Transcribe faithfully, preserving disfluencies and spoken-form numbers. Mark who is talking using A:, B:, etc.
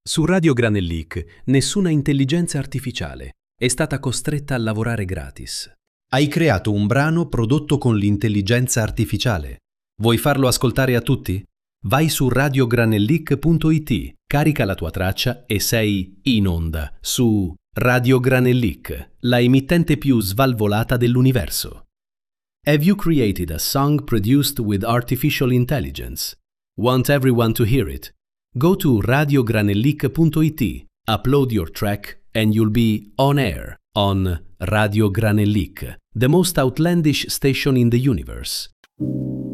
A: Su Radio Granellic nessuna intelligenza artificiale è stata costretta a lavorare gratis.
B: Hai creato un brano prodotto con l'intelligenza artificiale. Vuoi farlo ascoltare a tutti? Vai su radio granellic punto it, carica la tua traccia e sei in onda su Radio Granellic, la emittente più svalvolata dell'universo. Have you created a song produced with artificial intelligence? Want everyone to hear it? Go to radio granellic punto it, upload your track and you'll be on air on Radio Granellic, the most outlandish station in the universe.